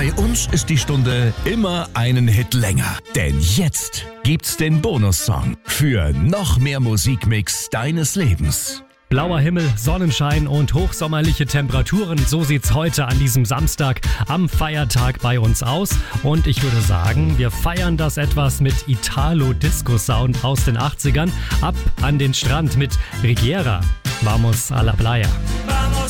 Bei uns ist die Stunde immer einen Hit länger. Denn jetzt gibt's den Bonussong für noch mehr Musikmix deines Lebens. Blauer Himmel, Sonnenschein und hochsommerliche Temperaturen. So sieht's heute an diesem Samstag am Feiertag bei uns aus. Und ich würde sagen, wir feiern das etwas mit Italo-Disco-Sound aus den 80ern. Ab an den Strand mit Rigiera. Vamos a la playa. Vamos